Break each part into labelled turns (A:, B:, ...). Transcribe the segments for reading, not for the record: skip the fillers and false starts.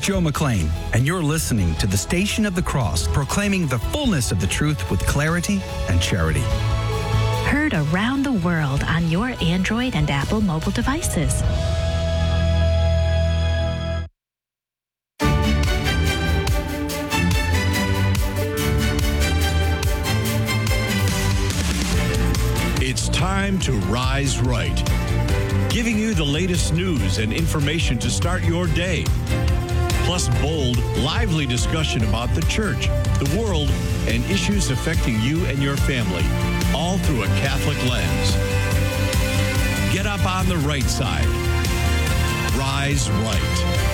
A: Joe McLean, and you're listening to the Station of the Cross, proclaiming the fullness of the truth with clarity and charity.
B: Heard around the world on your Android and Apple mobile devices.
C: It's time to Rise Right, giving you the latest news and information to start your day. Plus bold, lively discussion about the church, the world, and issues affecting you and your family, all through a Catholic lens. Get up on the right side. Rise Right.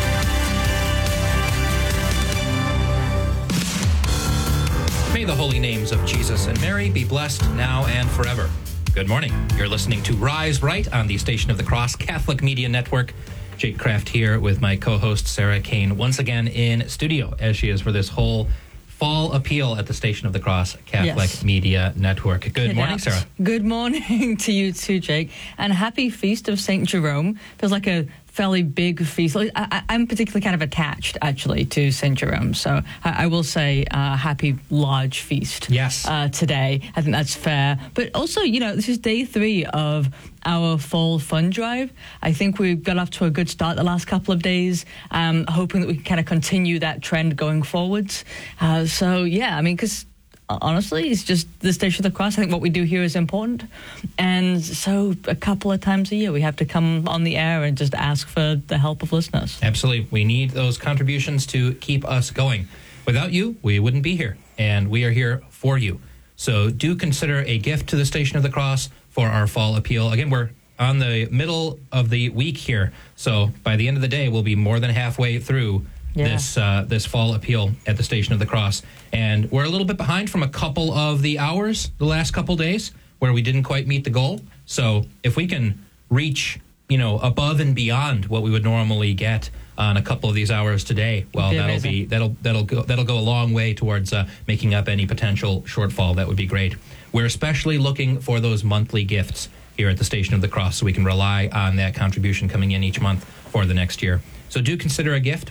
D: May the holy names of Jesus and Mary be blessed now and forever. Good morning. You're listening to Rise Right on the Station of the Cross Catholic Media Network. Jake Kraft here with my co-host Sarah Kane once again in studio, as she is for this whole fall appeal at the Station of the Cross Catholic Media Network. Good morning, Sarah.
E: Good morning to you too, Jake. And happy Feast of St. Jerome. Feels like a fairly big feast. I'm particularly kind of attached, actually, to St. Jerome. So I will say happy large feast today. I think that's fair. But also, this is day 3 of our fall fund drive. I think we got off to a good start the last couple of days, hoping that we can kind of continue that trend going forwards. Because honestly, it's just the Station of the Cross. I think what we do here is important. And so a couple of times a year, we have to come on the air and just ask for the help of listeners.
D: Absolutely. We need those contributions to keep us going. Without you, we wouldn't be here. And we are here for you. So do consider a gift to the Station of the Cross for our fall appeal. Again, we're on the middle of the week here. So by the end of the day, we'll be more than halfway through this fall appeal at the Station of the Cross. And we're a little bit behind from a couple of the hours the last couple days where we didn't quite meet the goal. So if we can reach, above and beyond what we would normally get on a couple of these hours today, well, that'll go a long way towards making up any potential shortfall. That would be great. We're especially looking for those monthly gifts here at the Station of the Cross so we can rely on that contribution coming in each month for the next year. So do consider a gift.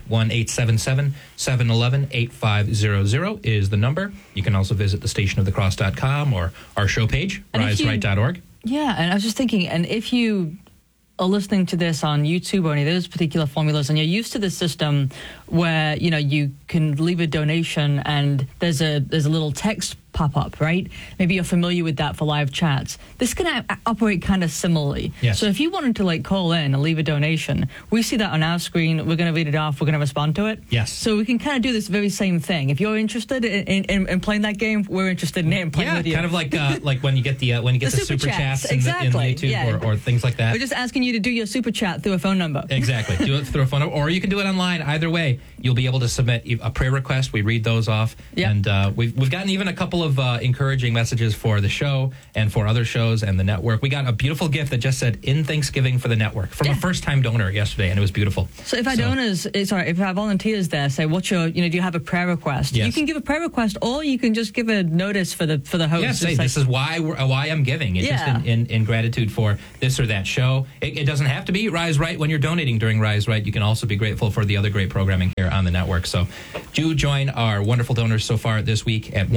D: 1-877-711-8500 is the number. You can also visit thestationofthecross.com or our show page, riseright.org.
E: Yeah, and I was just thinking, and if you are listening to this on YouTube or any of those particular formulas, and you're used to the system where, you can leave a donation and there's a little text pop up, right? Maybe you're familiar with that for live chats. This can operate kind of similarly.
D: Yes.
E: So if you wanted to call in and leave a donation, we see that on our screen. We're going to read it off. We're going to respond to it.
D: Yes.
E: So we can kind of do this very same thing. If you're interested in playing that game, we're interested in it and playing with you.
D: Kind of like when you get the super chats in YouTube or things like that.
E: We're just asking you to do your super chat through a phone number.
D: Exactly. Do it through a phone number, or you can do it online. Either way, you'll be able to submit a prayer request. We read those off. Yep. And we've gotten even a couple of encouraging messages for the show and for other shows and the network. We got a beautiful gift that just said, "In Thanksgiving for the network," from a first-time donor yesterday, and it was beautiful.
E: So if our volunteers there say, "What's your, do you have a prayer request?"
D: Yes.
E: You can give a prayer request, or you can just give a notice for the host.
D: Yeah, say, this is why I'm giving. It's just in gratitude for this or that show. It doesn't have to be Rise Right when you're donating during Rise Right. You can also be grateful for the other great programming here on the network. So do join our wonderful donors so far this week at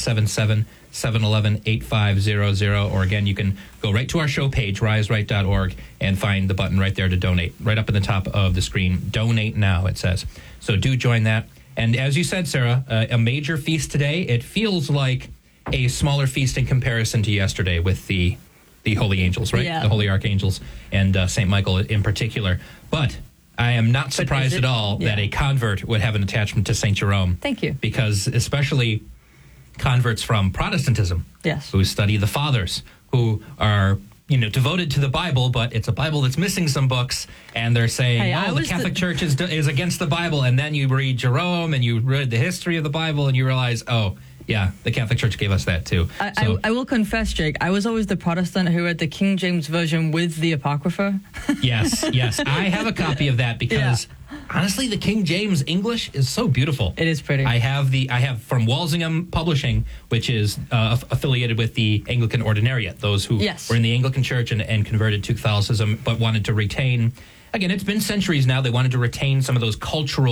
D: 1-877-711-8500. Or again, you can go right to our show page, riseright.org, and find the button right there to donate. Right up in the top of the screen, Donate Now, it says. So do join that. And as you said, Sarah, a major feast today. It feels like a smaller feast in comparison to yesterday with the holy angels, right?
E: Yeah.
D: The holy archangels and St. Michael in particular. But I am not surprised at all that a convert would have an attachment to St. Jerome.
E: Thank you.
D: Because especially converts from Protestantism, who study the fathers, who are devoted to the Bible, but it's a Bible that's missing some books, and they're saying, the Catholic Church is against the Bible, and then you read Jerome, and you read the history of the Bible, and you realize, the Catholic Church gave us that too.
E: I will confess, Jake, I was always the Protestant who read the King James Version with the Apocrypha.
D: Yes. I have a copy of that because honestly, the King James English is so beautiful.
E: It is pretty.
D: I have from Walsingham Publishing, which is affiliated with the Anglican Ordinariate, those who were in the Anglican Church and converted to Catholicism, but wanted to retain. Again, it's been centuries now. They wanted to retain some of those cultural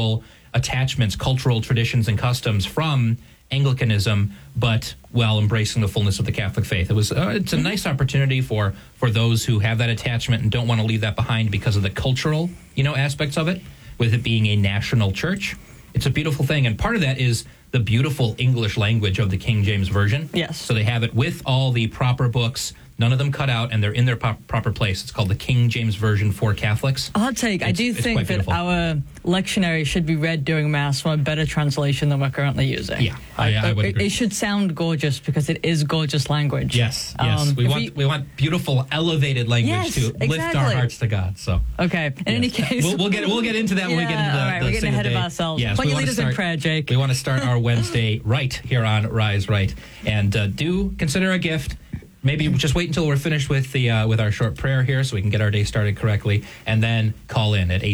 D: attachments, cultural traditions, and customs from Anglicanism, but while embracing the fullness of the Catholic faith. It's a nice opportunity for those who have that attachment and don't want to leave that behind because of the cultural, aspects of it, with it being a national church. It's a beautiful thing, and part of that is the beautiful English language of the King James Version.
E: Yes.
D: So they have it with all the proper books, none of them cut out, and they're in their proper place. It's called the King James Version for Catholics.
E: Hot take. I do think that
D: beautiful.
E: our lectionary should be read during Mass from a better translation than we're currently using.
D: Yeah, I would agree.
E: It should sound gorgeous because it is gorgeous language.
D: Yes. We want beautiful, elevated language to lift our hearts to God. So
E: okay. In any case,
D: we'll get into that when we get into the.
E: All right, we're getting ahead of ourselves.
D: Yes,
E: But you lead us in prayer, Jake.
D: We want to start our Wednesday right here on Rise Right, and do consider a gift. Maybe just wait until we're finished with with our short prayer here so we can get our day started correctly, and then call in at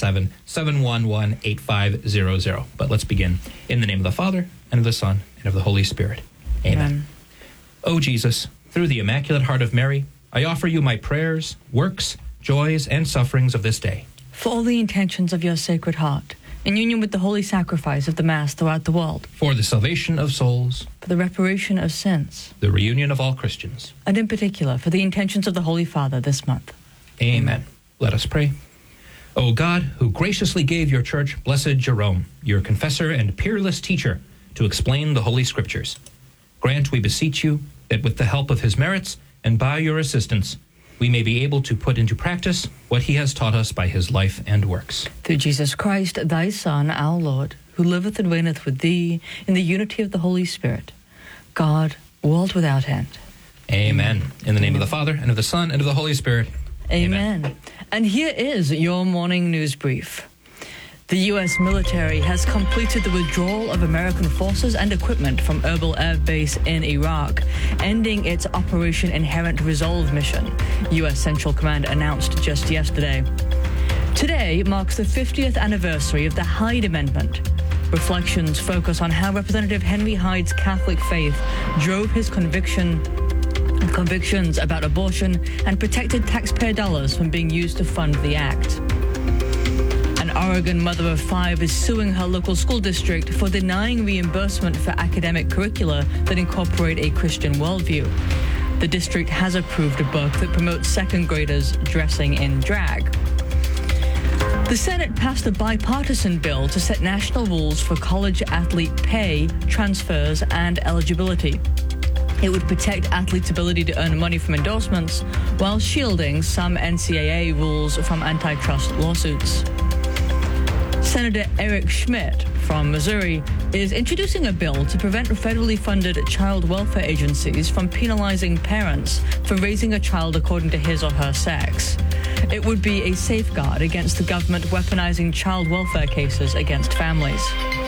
D: 877-711-8500. But let's begin. In the name of the Father, and of the Son, and of the Holy Spirit. Amen. O Jesus, through the Immaculate Heart of Mary, I offer you my prayers, works, joys, and sufferings of this day.
E: For all the intentions of your Sacred Heart, in union with the holy sacrifice of the Mass throughout the world.
D: For the salvation of souls.
E: For the reparation of sins.
D: The reunion of all Christians.
E: And in particular, for the intentions of the Holy Father this month.
D: Amen. Let us pray. O God, who graciously gave your church Blessed Jerome, your confessor and peerless teacher, to explain the Holy Scriptures, grant, we beseech you, that with the help of his merits and by your assistance, we may be able to put into practice what he has taught us by his life and works.
E: Through Jesus Christ, thy Son, our Lord, who liveth and reigneth with thee in the unity of the Holy Spirit, God, world without end.
D: Amen. In the name of the Father, and of the Son, and of the Holy Spirit.
E: Amen. And here is your morning news brief. The U.S. military has completed the withdrawal of American forces and equipment from Erbil Air Base in Iraq, ending its Operation Inherent Resolve mission, U.S. Central Command announced just yesterday. Today marks the 50th anniversary of the Hyde Amendment. Reflections focus on how Representative Henry Hyde's Catholic faith drove his convictions about abortion and protected taxpayer dollars from being used to fund the act. An Oregon mother of 5 is suing her local school district for denying reimbursement for academic curricula that incorporate a Christian worldview. The district has approved a book that promotes second graders dressing in drag. The Senate passed a bipartisan bill to set national rules for college athlete pay, transfers, and eligibility. It would protect athletes' ability to earn money from endorsements while shielding some NCAA rules from antitrust lawsuits. Senator Eric Schmidt from Missouri is introducing a bill to prevent federally funded child welfare agencies from penalizing parents for raising a child according to his or her sex. It would be a safeguard against the government weaponizing child welfare cases against families.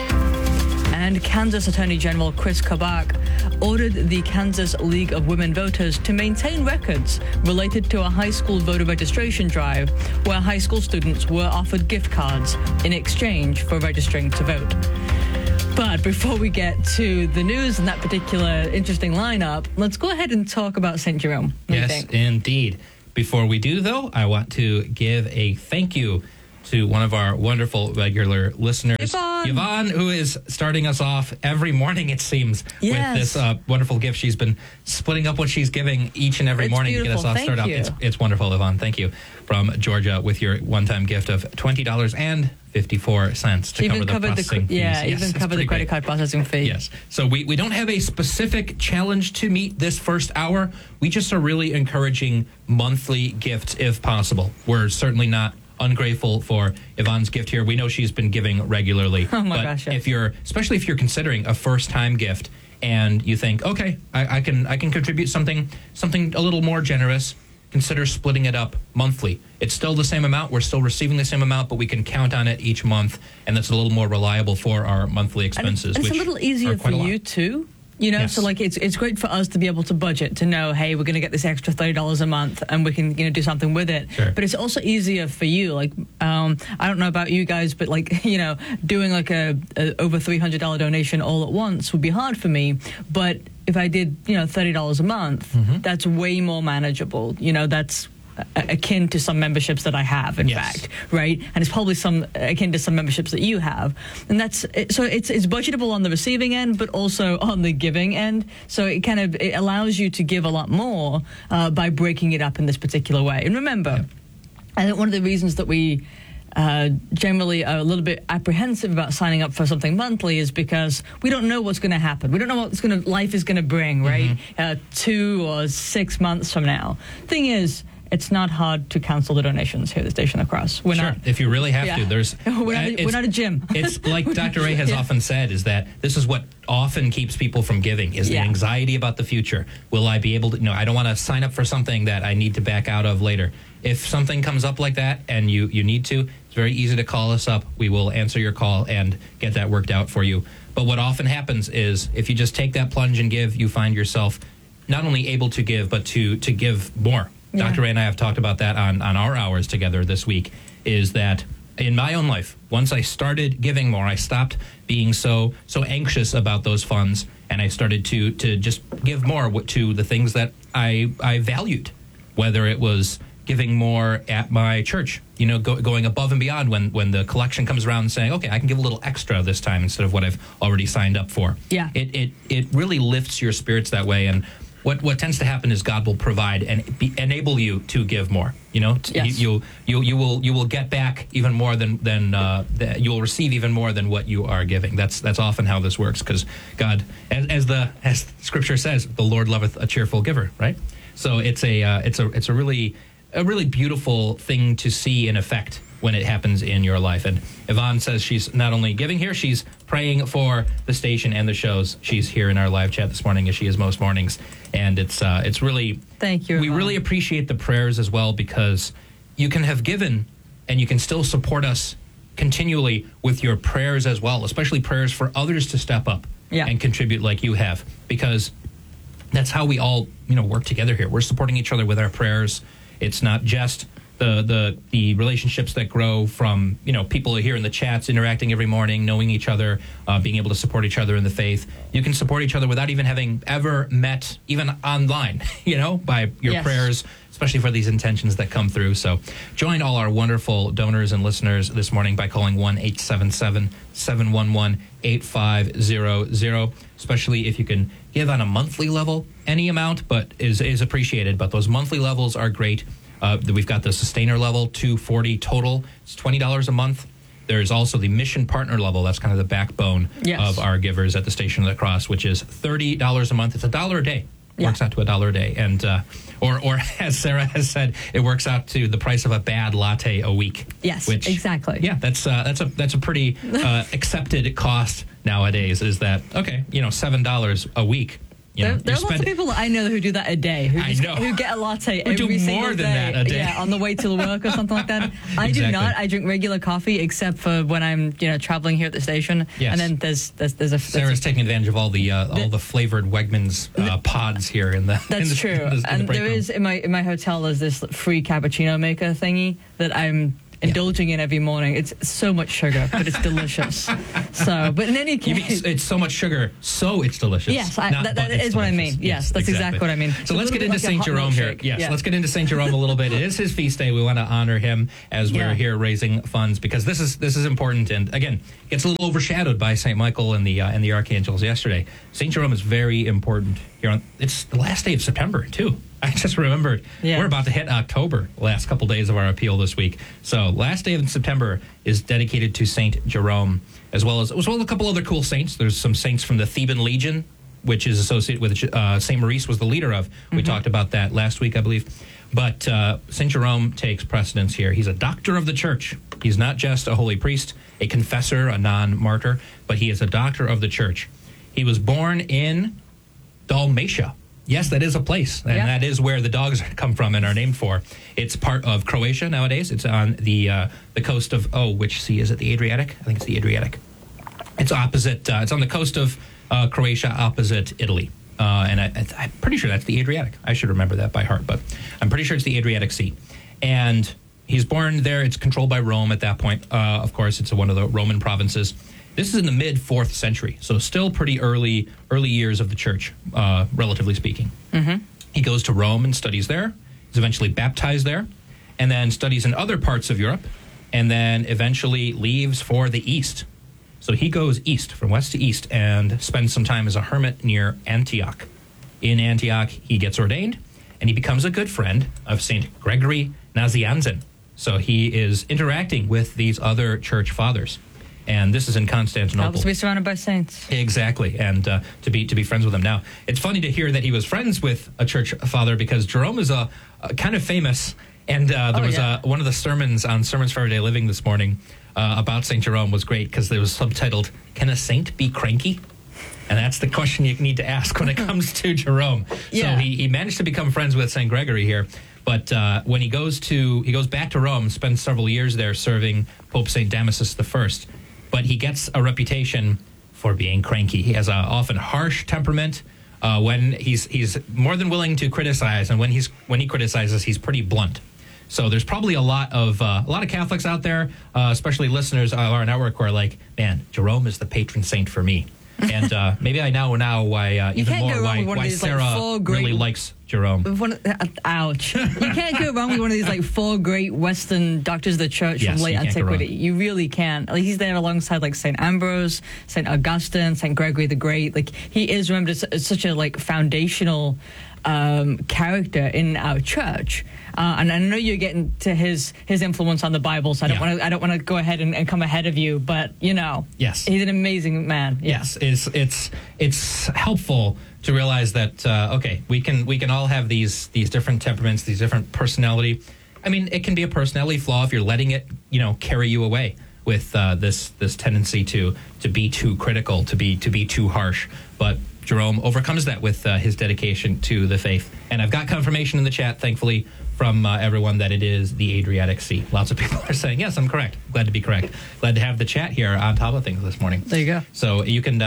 E: And Kansas Attorney General Chris Kobach ordered the Kansas League of Women Voters to maintain records related to a high school voter registration drive where high school students were offered gift cards in exchange for registering to vote. But before we get to the news and that particular interesting lineup, let's go ahead and talk about St. Jerome. What do you think?
D: Indeed. Before we do, though, I want to give a thank you to one of our wonderful regular listeners, Yvonne, who is starting us off every morning, it seems, with this wonderful gift. She's been splitting up what she's giving each and every morning
E: beautiful.
D: to get us all started off. It's wonderful, Yvonne. Thank you. From Georgia with your one-time gift of $20.54 to cover the processing fees.
E: Even cover the credit card processing fee.
D: Yes. So we don't have a specific challenge to meet this first hour. We just are really encouraging monthly gifts if possible. We're certainly not ungrateful for Yvonne's gift here. We know she's been giving regularly.
E: Oh my gosh! Yeah.
D: Especially if you're considering a first-time gift and you think, okay, I can contribute something a little more generous, consider splitting it up monthly. It's still the same amount. We're still receiving the same amount, but we can count on it each month, and that's a little more reliable for our monthly expenses.
E: And it's a little easier for you too. You know, so like it's great for us to be able to budget, to know, hey, we're going to get this extra $30 a month and we can, do something with it.
D: Sure.
E: But it's also easier for you. Like, I don't know about you guys, but like, doing like a over $300 donation all at once would be hard for me. But if I did, $30 a month, that's way more manageable. That's akin to some memberships that I have, in fact, right? And it's probably some akin to some memberships that you have. And that's so it's budgetable on the receiving end, but also on the giving end. So it allows you to give a lot more by breaking it up in this particular way. And remember, I think one of the reasons that we generally are a little bit apprehensive about signing up for something monthly is because we don't know what's going to happen. We don't know what life is going to bring, right? 2 or 6 months from now. Thing is, it's not hard to cancel the donations here at the Station of the Cross. We're not,
D: if you really have to.
E: We're not a gym.
D: It's like Dr. Ray has often said, is that this is what often keeps people from giving, is the anxiety about the future. Will I be able to? No, I don't want to sign up for something that I need to back out of later. If something comes up like that and you need to, it's very easy to call us up. We will answer your call and get that worked out for you. But what often happens is if you just take that plunge and give, you find yourself not only able to give, but to give more. Yeah. Dr. Ray and I have talked about that on our hours together this week, is that in my own life, once I started giving more, I stopped being so anxious about those funds, and I started to just give more to the things that I valued, whether it was giving more at my church, going above and beyond when the collection comes around and saying, okay, I can give a little extra this time instead of what I've already signed up for. Yeah. It really lifts your spirits that way. And what tends to happen is God will provide and enable you to give more. Yes. You will get back even more than you will receive even more than what you are giving. That's often how this works, because God, as Scripture says, the Lord loveth a cheerful giver, right? So it's a really beautiful thing to see in effect when it happens in your life. And Yvonne says she's not only giving here, she's praying for the station and the shows. She's here in our live chat this morning, as she is most mornings. And it's really...
E: Thank you,
D: we
E: Yvonne.
D: really appreciate the prayers as well, because you can have given and you can still support us continually with your prayers as well, especially prayers for others to step up and contribute like you have, because that's how we all work together here. We're supporting each other with our prayers. It's not just the relationships that grow from people here in the chats interacting every morning, knowing each other, being able to support each other in the faith. You can support each other without even having ever met, even online, by your prayers, especially for these intentions that come through. So join all our wonderful donors and listeners this morning by calling 1-877-711-8500, especially if you can give on a monthly level. Any amount but is appreciated, but those monthly levels are great. We've got the sustainer level, $240 total. It's $20 a month. There's also the mission partner level. That's kind of the backbone of our givers at the Station of the Cross, which is $30 a month. It's $1 a day. Works out to $1 a day. And or as Sarah has said, it works out to the price of a bad latte a week.
E: Yes,
D: which,
E: exactly.
D: Yeah, that's a pretty accepted cost nowadays. Is that okay? $7 a week.
E: There are lots of people that I know who do that a day, who get a latte every single day.
D: That a day.
E: Yeah, on the way to work or something like that. I do not. I drink regular coffee except for when I'm traveling here at the station. Yes. And then there's
D: Sarah's taking advantage of all the flavored Wegmans pods here in the.
E: That's true. And there is in my hotel there's this free cappuccino maker thingy that I'm indulging in every morning. It's so much sugar, but it's delicious. But in any case...
D: it's so much sugar, so it's delicious.
E: Yes, that is what I mean. Yes, that's exactly what I mean.
D: So let's get into St. Jerome here. Yes, let's get into St. Jerome a little bit. It is his feast day. We want to honor him as we're here raising funds, because this is important, and again, gets a little overshadowed by St. Michael and the archangels yesterday. St. Jerome is very important here. It's the last day of September, too. I just remembered we're about to hit October, last couple days of our appeal this week. So last day of September is dedicated to St. Jerome, as well as a couple other cool saints. There's some saints from the Theban Legion, which is associated with St. Maurice was the leader of. We talked about that last week, I believe. But St. Jerome takes precedence here. He's a doctor of the church. He's not just a holy priest, a confessor, a non-martyr, but he is a doctor of the church. He was born in Dalmatia. Yes, that is a place, and that is where the dogs come from and are named for. It's part of Croatia nowadays. It's on the coast of, which sea is it? The Adriatic? I think it's the Adriatic. It's opposite. It's on the coast of Croatia, opposite Italy, and I'm pretty sure that's the Adriatic. I should remember that by heart, but I'm pretty sure it's the Adriatic Sea. And he's born there. It's controlled by Rome at that point. Of course, it's one of the Roman provinces. This is in the mid-4th century, so still pretty early years of the church, relatively speaking. Mm-hmm. He goes to Rome and studies there. is eventually baptized there, and then studies in other parts of Europe, and then eventually leaves for the East. So he goes east, from west to east, and spends some time as a hermit near Antioch. In Antioch, he gets ordained, and he becomes a good friend of St. Gregory Nazianzen. So he is interacting with these other church fathers. And this is in Constantinople.
E: Helps to be surrounded by saints.
D: Exactly, and to be friends with them. Now, it's funny to hear that he was friends with a church father, because Jerome is a kind of famous, and there was one of the sermons on Sermons for Everyday Living this morning about St. Jerome was great, because there was subtitled, "Can a Saint Be Cranky?" And that's the question you need to ask when it comes to Jerome.
E: Yeah.
D: So he managed to become friends with St. Gregory here. But when he goes back to Rome, spends several years there serving Pope St. Damasus I. But he gets a reputation for being cranky. He has a often harsh temperament. When he's more than willing to criticize, and when he criticizes, he's pretty blunt. So there's probably a lot of Catholics out there, especially listeners of our network, who are like, "Man, Jerome is the patron saint for me." And maybe I know now why even more why Sarah really likes Jerome.
E: Ouch. You can't go wrong with one of these 4 great Western doctors of the church from late antiquity. You really can't. He's there alongside St. Ambrose, St. Augustine, St. Gregory the Great. He is remembered as such a foundational character in our church. And I know you're getting to his influence on the Bible, so I don't want to go ahead and come ahead of you, but
D: yes,
E: he's an amazing man. Yeah.
D: Yes, it's helpful to realize that we can all have these different temperaments, these different personality. I mean, it can be a personality flaw if you're letting it carry you away with this tendency to be too critical, to be too harsh, but Jerome overcomes that with his dedication to the faith. And I've got confirmation in the chat, thankfully, from everyone that it is the Adriatic Sea. Lots of people are saying, yes, I'm correct. Glad to be correct. Glad to have the chat here on top of things this morning.
E: There you go.
D: So you can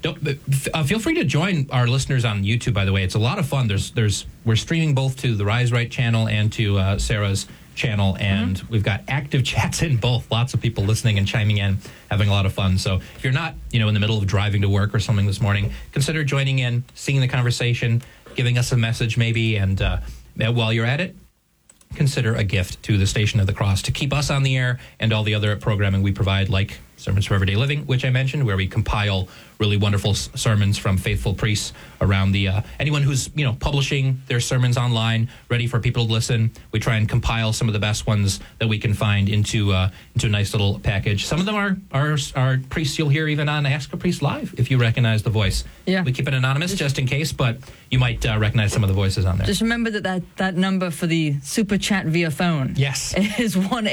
D: feel free to join our listeners on YouTube, by the way. It's a lot of fun. We're streaming both to the Rise Right channel and to Sarah's channel, and we've got active chats in both. Lots of people listening and chiming in, having a lot of fun. So if you're not, in the middle of driving to work or something this morning, consider joining in, seeing the conversation, giving us a message maybe, and while you're at it, consider a gift to the Station of the Cross to keep us on the air and all the other programming we provide, like Sermons for Everyday Living, which I mentioned, where we compile really wonderful sermons from faithful priests around the anyone who's publishing their sermons online, ready for people to listen. We try and compile some of the best ones that we can find into a nice little package. Some of them are priests you'll hear even on Ask a Priest Live, if you recognize the voice.
E: Yeah,
D: we keep it anonymous just in case, but you might recognize some of the voices on there.
E: Just remember that number for the super chat via phone.
D: Yes,
E: is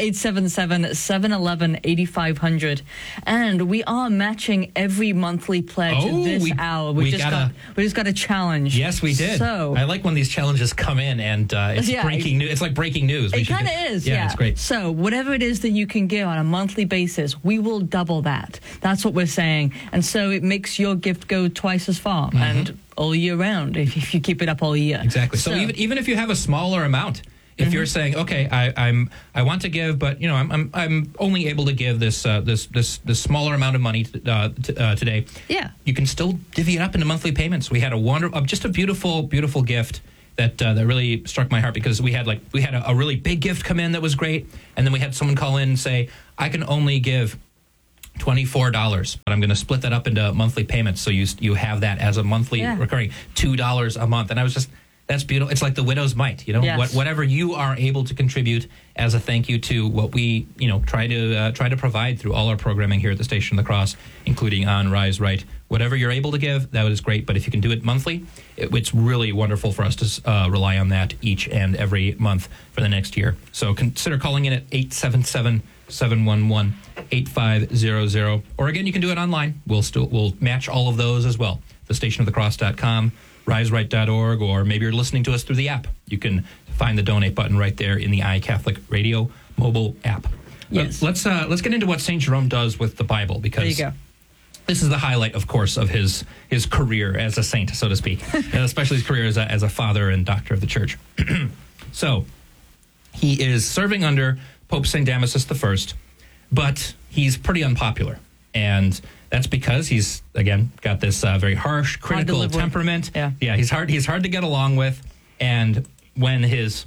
E: 1-877-711-8500, and we are matching every monthly pledge this hour. We just got a challenge.
D: Yes, we did.
E: So
D: I like when these challenges come in, and it's breaking news. It's like breaking news.
E: It kind of is.
D: Yeah, it's great.
E: So whatever it is that you can give on a monthly basis, we will double that. That's what we're saying, and so it makes your gift go twice as far and all year round if you keep it up all year.
D: Exactly. So even if you have a smaller amount. If you're saying, okay, I want to give, but I'm only able to give this smaller amount of money today.
E: Yeah,
D: you can still divvy it up into monthly payments. We had just a beautiful gift that really struck my heart, because we had a really big gift come in that was great, and then we had someone call in and say, I can only give $24, but I'm going to split that up into monthly payments, so you have that as a monthly recurring $2 a month, and I was just. That's beautiful. It's like the widow's mite,
E: Yes.
D: Whatever you are able to contribute as a thank you to what we, try to provide through all our programming here at the Station of the Cross, including on Rise Right. Whatever you're able to give, that is great. But if you can do it monthly, it's really wonderful for us to rely on that each and every month for the next year. So consider calling in at 877-711-8500. Or again, you can do it online. We'll match all of those as well. thestationofthecross.com. riseright.org, or maybe you're listening to us through the app. You can find the donate button right there in the iCatholic Radio mobile app.
E: Yes.
D: Let's get into what St. Jerome does with the Bible, because
E: there you go.
D: This is the highlight, of course, of his career as a saint, so to speak, and especially his career as a father and doctor of the church. So he is serving under Pope St. Damasus I, but he's pretty unpopular. And that's because he's, again, got this very harsh, critical temperament.
E: Yeah,
D: he's hard to get along with. And when his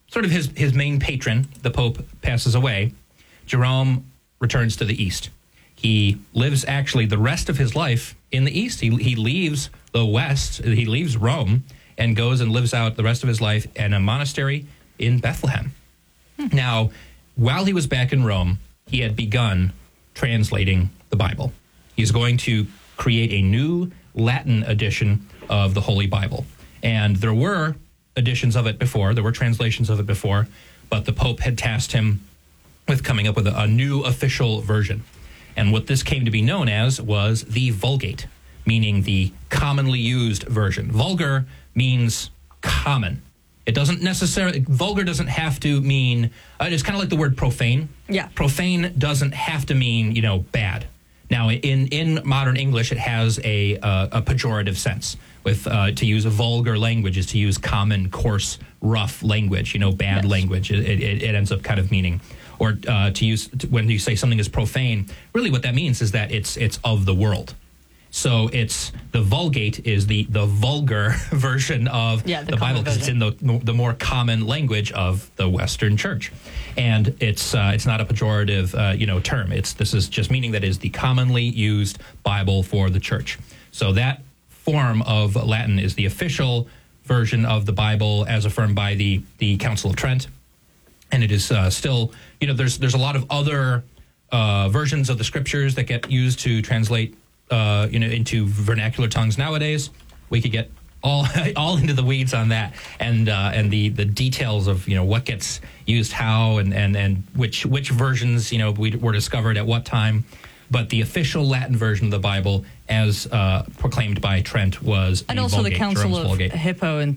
D: sort of his main patron, the Pope, passes away, Jerome returns to the East. He lives actually the rest of his life in the East. He leaves the West, he leaves Rome, and goes and lives out the rest of his life in a monastery in Bethlehem. Now, while he was back in Rome, he had begun translating the Bible. He's going to create a new Latin edition of the Holy Bible. And there were editions of it before, there were translations of it before, but the Pope had tasked him with coming up with a new official version. And what this came to be known as was the Vulgate, meaning the commonly used version. Vulgar means common. It doesn't necessarily, vulgar doesn't have to mean, it's kind of like the word profane.
E: Yeah.
D: Profane doesn't have to mean, bad. Now, in modern English, it has a pejorative sense. With to use a vulgar language is to use common, coarse, rough language, bad language. It ends up kind of meaning. Or to use, when you say something is profane, really what that means is that it's of the world. So the Vulgate is the vulgar version of the Bible, because it's in the more common language of the Western Church, and it's not a pejorative term. This is just meaning that is the commonly used Bible for the Church. So that form of Latin is the official version of the Bible as affirmed by the Council of Trent, and it is still there's a lot of other versions of the Scriptures that get used to translate into vernacular tongues nowadays. We could get all into the weeds on that, and the details of what gets used how and which versions were discovered at what time. But the official Latin version of the Bible, as proclaimed by Trent, was
E: and
D: the
E: also
D: Vulgate,
E: the Council
D: Jerome's
E: of
D: Vulgate.
E: Hippo in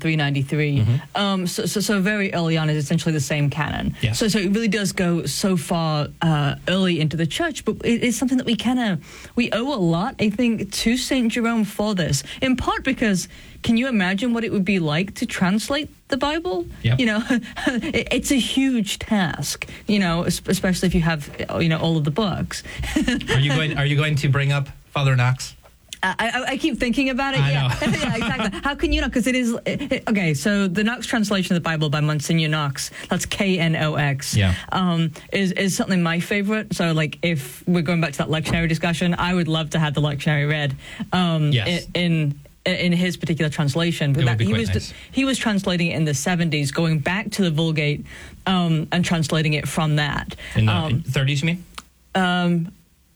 E: 393. So very early on is essentially the same canon.
D: Yes.
E: So it really does go so far early into the church, but it is something that we owe a lot, I think, to St. Jerome for this. In part because, can you imagine what it would be like to translate the Bible?
D: Yep.
E: It's a huge task. Especially if you have all of the books.
D: Are you going to bring up Father Knox?
E: I keep thinking about it.
D: I know.
E: Yeah, exactly. How can you not? Because it is okay. So the Knox translation of the Bible by Monsignor Knox, that's Knox.
D: Yeah.
E: Is something my favorite. So if we're going back to that lectionary discussion, I would love to have the lectionary read.
D: Yes.
E: In his particular translation,
D: It would be quite nice.
E: He was translating it in the 70s, going back to the Vulgate and translating it from that.
D: In the 30s, you mean?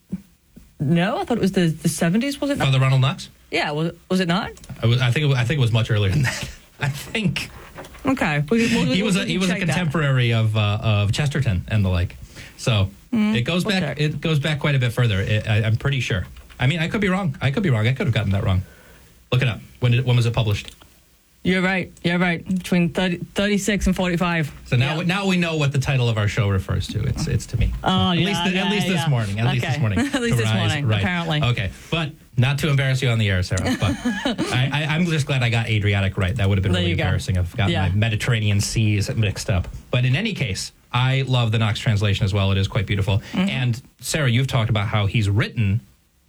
E: No, I thought it was the 70s. Was it not?
D: Father Ronald Knox?
E: Yeah, was it not?
D: I think it was much earlier than that. I think.
E: Okay,
D: He was a contemporary of Chesterton and the like. So it goes back.
E: check.
D: It goes back quite a bit further. I'm pretty sure. I mean, I could be wrong. I could have gotten that wrong. Look it up. When was it published?
E: You're right. Between 36 and 45.
D: So now we know what the title of our show refers to. It's to me.
E: Oh,
D: at least this morning. At least this morning.
E: At least this morning,
D: right.
E: apparently.
D: Okay, but not to embarrass you on the air, Sarah. But I'm just glad I got Adriatic right. That would have been really embarrassing. I've got my Mediterranean seas mixed up. But in any case, I love the Knox translation as well. It is quite beautiful. Mm-hmm. And Sarah, you've talked about how he's written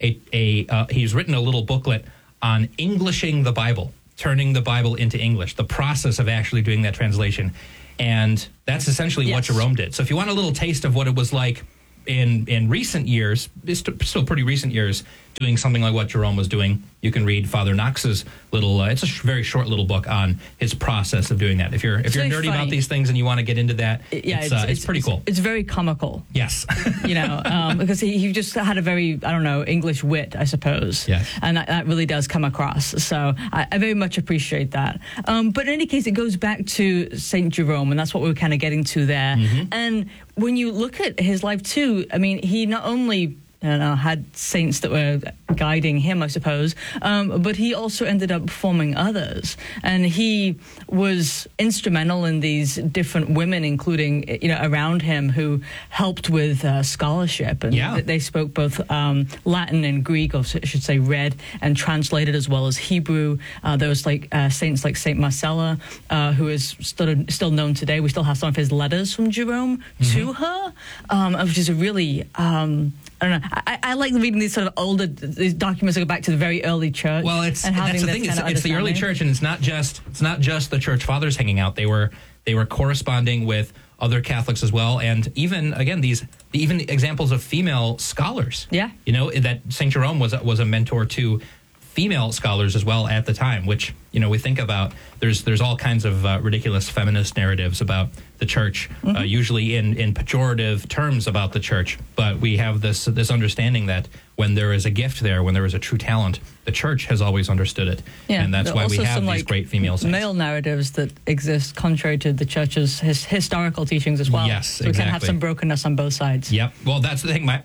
D: he's written a little booklet on Englishing the Bible, turning the Bible into English, the process of actually doing that translation. And that's essentially what Jerome did. So if you want a little taste of what it was like in recent years, still pretty recent years, doing something like what Jerome was doing, you can read Father Knox's little, it's a very short little book on his process of doing that. If you're nerdy about these things and you want to get into that, it's pretty cool.
E: It's very comical.
D: Yes.
E: Because he just had a very, English wit, I suppose.
D: Yes.
E: And that really does come across. So I very much appreciate that. But in any case, it goes back to St. Jerome, and that's what we were kind of getting to there. Mm-hmm. And when you look at his life too, I mean, he not only had saints that were guiding him, I suppose, but he also ended up forming others. And he was instrumental in these different women, including, around him, who helped with scholarship. And they spoke both Latin and Greek, or I should say read and translated, as well as Hebrew. There was saints like Saint Marcella, who is still known today. We still have some of his letters from Jerome to her, which is a really... I like reading these sort of older these documents that go back to the very early church.
D: Well, that's the thing. It's the early church, and it's not just the church fathers hanging out. They were corresponding with other Catholics as well, and even examples of female scholars.
E: Yeah,
D: that Saint Jerome was a mentor to female scholars as well at the time, which we think about. There's all kinds of ridiculous feminist narratives about the church, usually in pejorative terms about the church. But we have this understanding that when there is a gift there, when there is a true talent, the church has always understood it, and that's why we have these great female saints.
E: Male narratives that exist contrary to the church's historical teachings as well.
D: Yes,
E: so we
D: exactly.
E: can have some brokenness on both sides.
D: Yep. Well, that's the thing.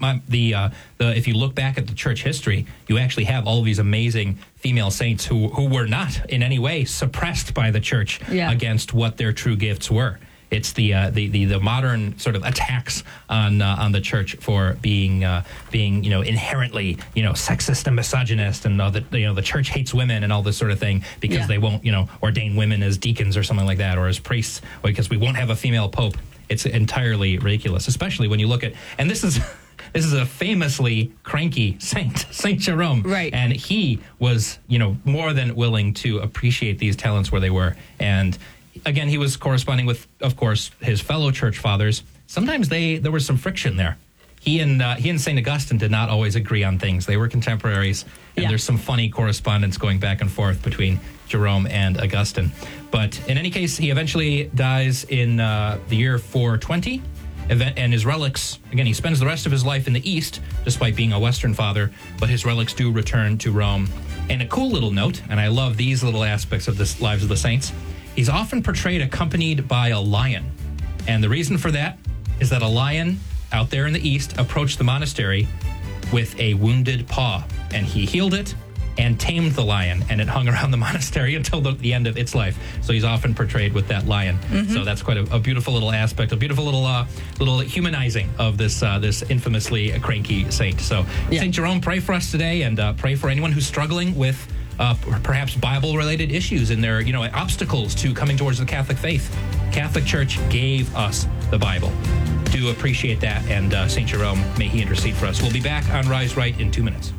D: If you look back at the church history, you actually have all of these amazing female saints who were not in any way suppressed by the church against what their true gifts were. It's the modern sort of attacks on the church for being inherently sexist and misogynist, and the church hates women and all this sort of thing because they won't ordain women as deacons or something like that, or as priests, because we won't have a female pope. It's entirely ridiculous, especially when you look at, and this is a famously cranky saint, Saint Jerome,
E: right? And
D: he was more than willing to appreciate these talents where they were. And again, he was corresponding with, of course, his fellow church fathers. Sometimes there was some friction there. He and St. Augustine did not always agree on things. They were contemporaries, and there's some funny correspondence going back and forth between Jerome and Augustine. But in any case, he eventually dies in the year 420, and his relics, again, he spends the rest of his life in the East, despite being a Western father, but his relics do return to Rome. And a cool little note, and I love these little aspects of the lives of the saints, he's often portrayed accompanied by a lion. And the reason for that is that a lion out there in the East approached the monastery with a wounded paw, and he healed it and tamed the lion, and it hung around the monastery until the end of its life. So he's often portrayed with that lion. So that's quite a beautiful little aspect, a beautiful little humanizing of this infamously cranky saint. So St. Jerome, pray for us today, and pray for anyone who's struggling with perhaps Bible-related issues and their obstacles to coming towards the Catholic faith. Catholic Church gave us the Bible. Do appreciate that, and St. Jerome, may he intercede for us. We'll be back on Rise Right in 2 minutes.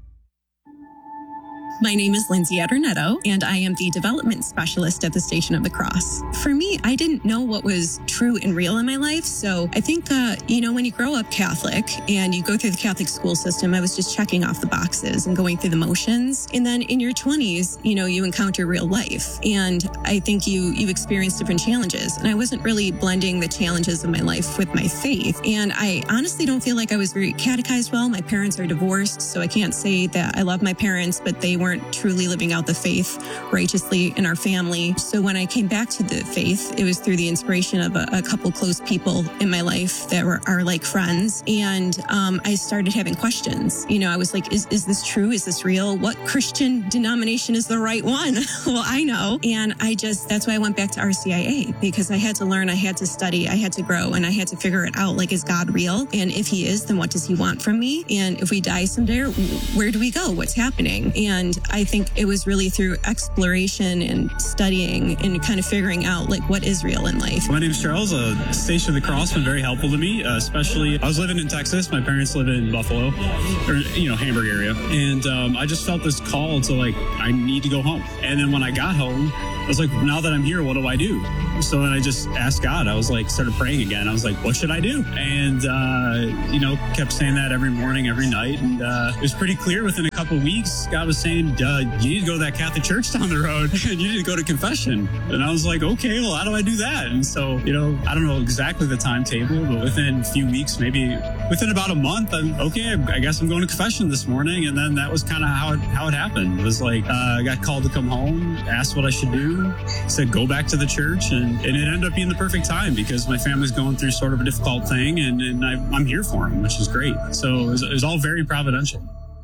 F: My name is Lindsay Adornetto, and I am the development specialist at the Station of the Cross. For me, I didn't know what was true and real in my life, so I think, when you grow up Catholic and you go through the Catholic school system, I was just checking off the boxes and going through the motions. And then in your 20s, you encounter real life, and I think you experience different challenges. And I wasn't really blending the challenges of my life with my faith. And I honestly don't feel like I was very catechized well. My parents are divorced, so I can't say that I love my parents, but they weren't truly living out the faith righteously in our family. So when I came back to the faith, it was through the inspiration of a couple close people in my life that are like friends. And I started having questions. I was like, is this true? Is this real? What Christian denomination is the right one? Well, I know. And that's why I went back to RCIA, because I had to learn, I had to study, I had to grow, and I had to figure it out. Like, is God real? And if he is, then what does he want from me? And if we die someday, where do we go? What's happening? And I think it was really through exploration and studying and kind of figuring out what is real in life.
G: My name's Charles. Station of the Cross been very helpful to me, especially I was living in Texas. My parents live in Buffalo, or Hamburg area, and I just felt this call to I need to go home. And then when I got home, I was like, now that I'm here, what do I do? So then I just asked God. I was started praying again. I was like, what should I do? And kept saying that every morning, every night, and it was pretty clear within a couple of weeks. God was saying, you need to go to that Catholic church down the road, and you need to go to confession. And I was like, okay, well, how do I do that? And so, I don't know exactly the timetable, but within a few weeks, maybe within about a month, I guess I'm going to confession this morning. And then that was kind of how it happened. It was I got called to come home, asked what I should do, said go back to the church, and it ended up being the perfect time because my family's going through sort of a difficult thing, and I'm here for them, which is great. So it was all very providential.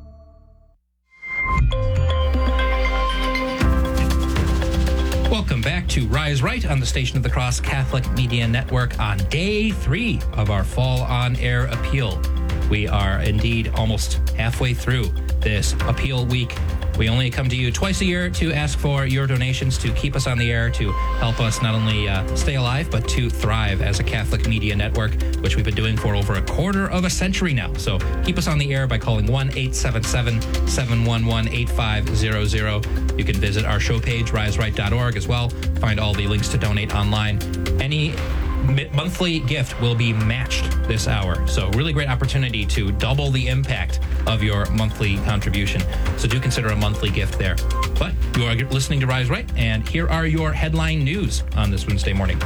D: Welcome back to Rise Right on the Station of the Cross Catholic Media Network on day 3 of our Fall On Air appeal. We are indeed almost halfway through this appeal week. We only come to you twice a year to ask for your donations to keep us on the air, to help us not only stay alive, but to thrive as a Catholic media network, which we've been doing for over a quarter of a century now. So keep us on the air by calling 1-877-711-8500. You can visit our show page, riseright.org, as well. Find all the links to donate online. Any monthly gift will be matched this hour. So really great opportunity to double the impact of your monthly contribution. So do consider a monthly gift there. But you are listening to Rise Right, and here are your headline news on this Wednesday morning.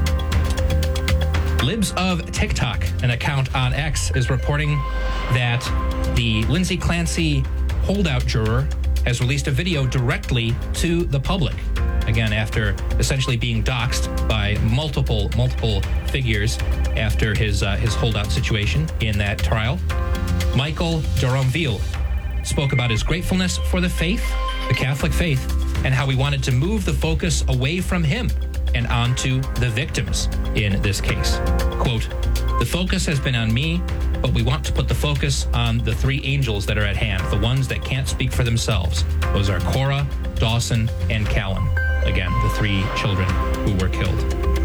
D: Libs of TikTok, an account on X, is reporting that the Lindsay Clancy holdout juror has released a video directly to the public. Again, after essentially being doxxed by multiple figures after his holdout situation in that trial. Michael Duranville spoke about his gratefulness for the faith, the Catholic faith, and how he wanted to move the focus away from him and onto the victims in this case. Quote, "The focus has been on me, but we want to put the focus on the three angels that are at hand, the ones that can't speak for themselves. Those are Cora, Dawson, and Callan." Again, the three children who were killed.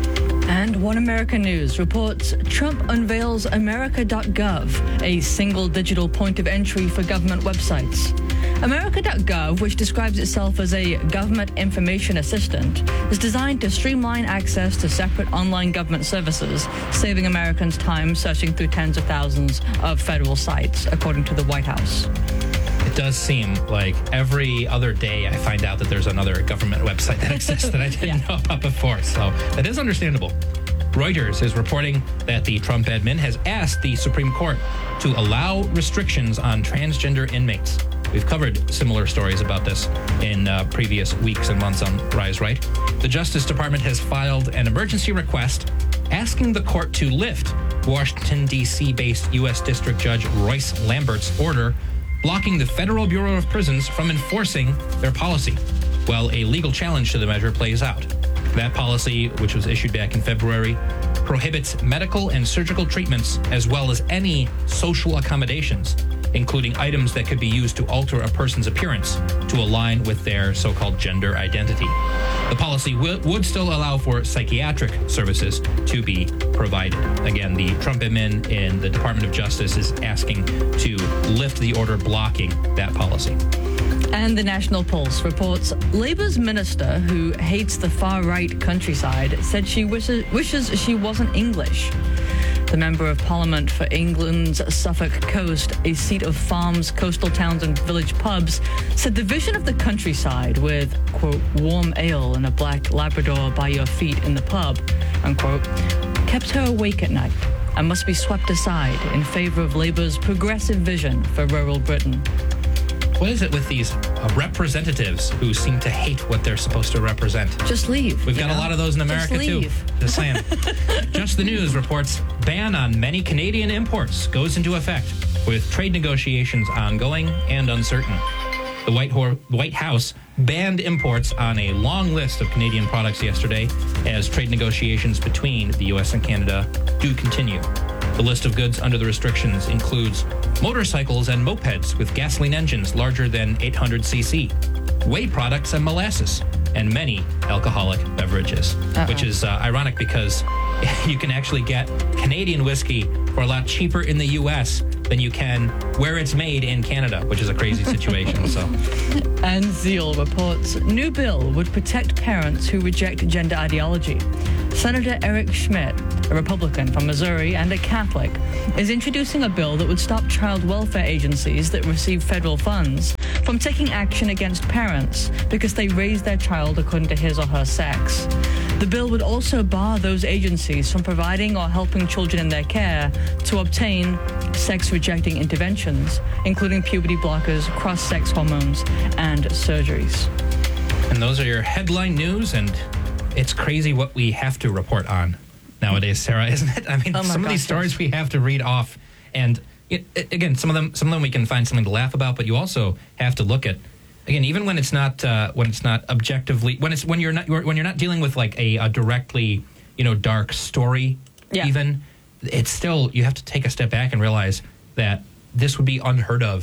E: And One America News reports Trump unveils America.gov, a single digital point of entry for government websites. America.gov, which describes itself as a government information assistant, is designed to streamline access to separate online government services, saving Americans time searching through tens of thousands of federal sites, according to the White House.
D: It does seem like every other day I find out that there's another government website that exists that I didn't know about before. So that is understandable. Reuters is reporting that the Trump admin has asked the Supreme Court to allow restrictions on transgender inmates. We've covered similar stories about this in previous weeks and months on Rise Right. The Justice Department has filed an emergency request asking the court to lift Washington, D.C.-based U.S. District Judge Royce Lambert's order blocking the Federal Bureau of Prisons from enforcing their policy, while a legal challenge to the measure plays out. That policy, which was issued back in February, prohibits medical and surgical treatments as well as any social accommodations, including items that could be used to alter a person's appearance to align with their so-called gender identity. The policy would still allow for psychiatric services to be provided. Again, the Trump admin in the Department of Justice is asking to lift the order blocking that policy.
E: And the National Pulse reports Labour's minister, who hates the far-right countryside, said she wishes she wasn't English. The Member of Parliament for England's Suffolk Coast, a seat of farms, coastal towns and village pubs, said the vision of the countryside with, quote, warm ale and a black Labrador by your feet in the pub, unquote, kept her awake at night and must be swept aside in favour of Labour's progressive vision for rural Britain.
D: What is it with these representatives who seem to hate what they're supposed to represent?
E: Just leave.
D: We've got a lot of those in America, too. Just saying. Just the News reports ban on many Canadian imports goes into effect with trade negotiations ongoing and uncertain. The White House banned imports on a long list of Canadian products yesterday as trade negotiations between the U.S. and Canada do continue. The list of goods under the restrictions includes motorcycles and mopeds with gasoline engines larger than 800cc, whey products and molasses, and many alcoholic beverages, which is ironic because you can actually get Canadian whiskey for a lot cheaper in the U.S. than you can where it's made in Canada, which is a crazy situation. So,
E: And Zeal reports new bill would protect parents who reject gender ideology. Senator Eric Schmidt, a Republican from Missouri and a Catholic, is introducing a bill that would stop child welfare agencies that receive federal funds from taking action against parents because they raise their child according to his or her sex. The bill would also bar those agencies from providing or helping children in their care to obtain sex-rejecting interventions, including puberty blockers, cross-sex hormones, and surgeries.
D: And those are your headline news, and it's crazy what we have to report on nowadays, Sarah, isn't it? I mean, some of these stories we have to read off, and again, some of them we can find something to laugh about, but you also have to look at, again, even when it's not objectively, when you're not dealing with like a directly dark story, even, it's still, you have to take a step back and realize that this would be unheard of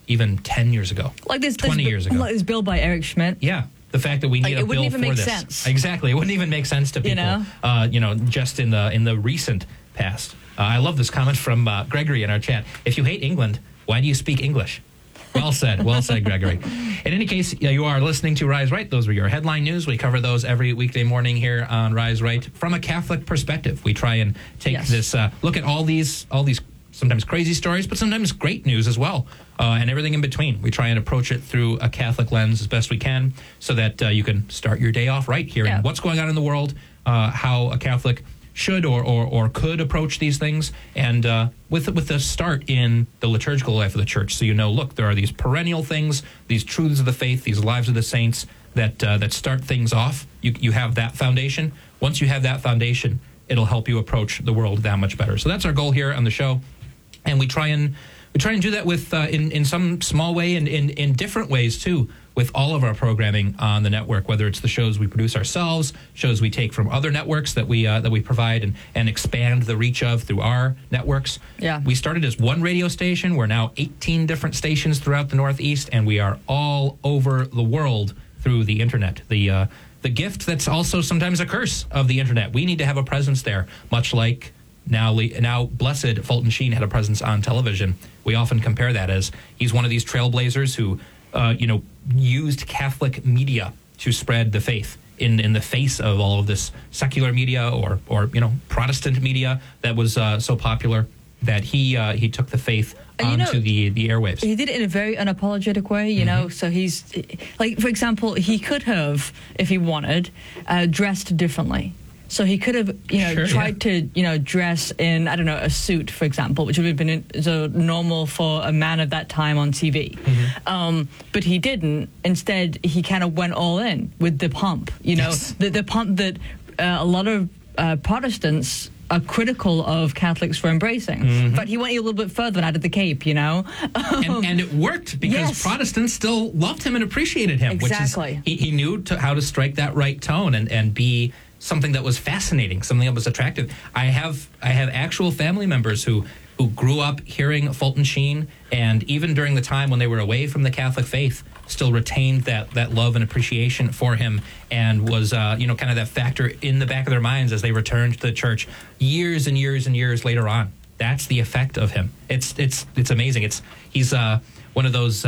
D: even 10 years ago,
E: Like this
D: 20 years ago.
E: Like this bill by Eric Schmidt.
D: Yeah. The fact that we need a
E: it
D: bill
E: wouldn't even
D: for
E: make
D: this.
E: sense.
D: Exactly. It wouldn't even make sense to people, just in the recent past. I love this comment from Gregory in our chat. If you hate England, why do you speak English? Well said, Gregory. In any case, you are listening to Rise Right. Those were your headline news. We cover those every weekday morning here on Rise Right from a Catholic perspective. We try and take this look at all these sometimes crazy stories, but sometimes great news as well, and everything in between. We try and approach it through a Catholic lens as best we can, so that you can start your day off right, hearing what's going on in the world, how a Catholic should or could approach these things, and with the start in the liturgical life of the Church. So look, there are these perennial things, these truths of the faith, these lives of the saints that start things off. You have that foundation. Once you have that foundation, it'll help you approach the world that much better. So that's our goal here on the show, and we try and do that with in some small way and in different ways too, with all of our programming on the network, whether it's the shows we produce ourselves, shows we take from other networks that we provide and expand the reach of through our networks.
E: Yeah.
D: We started as one radio station. We're now 18 different stations throughout the Northeast, and we are all over the world through the internet. The gift that's also sometimes a curse of the internet. We need to have a presence there, much like now blessed Fulton Sheen had a presence on television. We often compare that as he's one of these trailblazers who used Catholic media to spread the faith in the face of all of this secular media or Protestant media that was so popular, that he took the faith onto the airwaves.
E: He did it in a very unapologetic way, you know. So he's like, for example, he could have, if he wanted, dressed differently. So he could have, tried to, dress in, I don't know, a suit, for example, which would have been so normal for a man of that time on TV. But he didn't. Instead, he kind of went all in with the pomp, the pomp that a lot of Protestants are critical of Catholics for embracing. But he went a little bit further and added the cape,
D: and it worked because Protestants still loved him and appreciated him.
E: Exactly.
D: Which is, he knew how to strike that right tone and be something that was fascinating, something that was attractive. I have actual family members who grew up hearing Fulton Sheen, and even during the time when they were away from the Catholic faith, still retained that love and appreciation for him, and was kind of that factor in the back of their minds as they returned to the church years and years and years later on. That's the effect of him. It's amazing. He's one of those